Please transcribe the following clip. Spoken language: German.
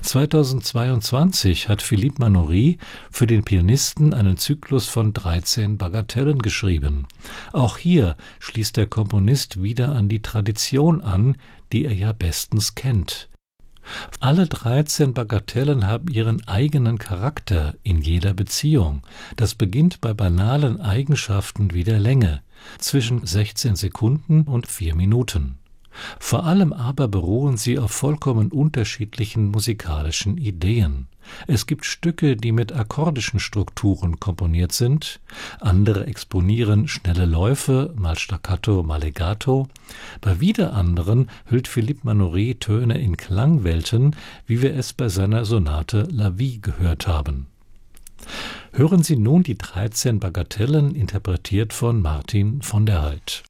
2022 hat Philippe Manoury für den Pianisten einen Zyklus von 13 Bagatellen geschrieben. Auch hier schließt der Komponist wieder an die Tradition an, die er ja bestens kennt. Alle 13 Bagatellen haben ihren eigenen Charakter in jeder Beziehung. Das beginnt bei banalen Eigenschaften wie der Länge, zwischen 16 Sekunden und 4 Minuten. Vor allem aber beruhen sie auf vollkommen unterschiedlichen musikalischen Ideen. Es gibt Stücke, die mit akkordischen Strukturen komponiert sind, andere exponieren schnelle Läufe, mal staccato, mal legato. Bei wieder anderen hüllt Philippe Manoury Töne in Klangwelten, wie wir es bei seiner Sonate La Vie gehört haben. Hören Sie nun die 13 Bagatellen, interpretiert von Martin von der Heydt.